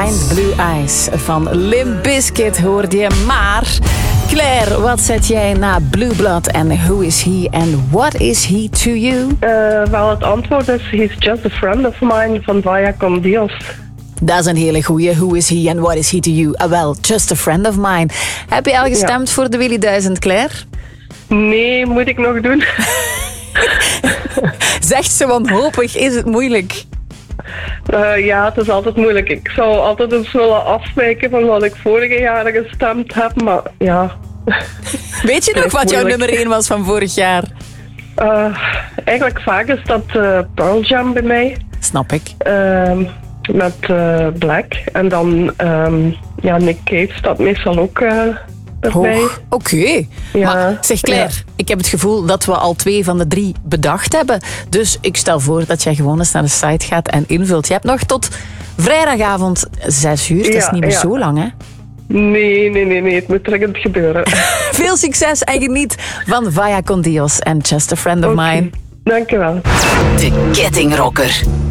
Behind Blue Eyes van Limp Bizkit hoorde je. Maar Claire, wat zet jij na Blue Blood en Who Is He and What Is He to you? Wel, het antwoord is He's Just a Friend of Mine van Vaya con Dios. Dat is een hele goeie. Who is he and what is he to you? Wel, Just a Friend of Mine. Heb je al gestemd voor de Willy 1000, Claire? Nee, moet ik nog doen. Zegt ze wanhopig, is het moeilijk? Ja, het is altijd moeilijk. Ik zou altijd eens willen afwijken van wat ik vorige jaren gestemd heb, maar ja. Weet je nog wat jouw nummer 1 was van vorig jaar? Eigenlijk vaak is dat Pearl Jam bij mij. Snap ik. Met Black. En dan Nick Cave staat meestal ook erbij. Oké. Ja, maar zeg Claire, ik heb het gevoel dat we al 2 van de 3 bedacht hebben. Dus ik stel voor dat jij gewoon eens naar de site gaat en invult. Je hebt nog tot vrijdagavond 6 uur. Dat is niet meer zo lang, hè? Nee. Het moet dringend gebeuren. Veel succes en geniet van Vaya con Dios en Just a Friend of Mine. Dank je wel. De Kettingrocker.